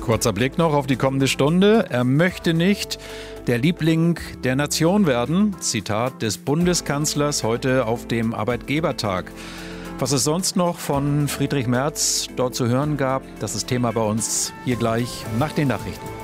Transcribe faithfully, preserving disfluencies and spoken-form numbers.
Kurzer Blick noch auf die kommende Stunde. Er möchte nicht der Liebling der Nation werden. Zitat des Bundeskanzlers heute auf dem Arbeitgebertag. Was es sonst noch von Friedrich Merz dort zu hören gab, das ist Thema bei uns hier gleich nach den Nachrichten.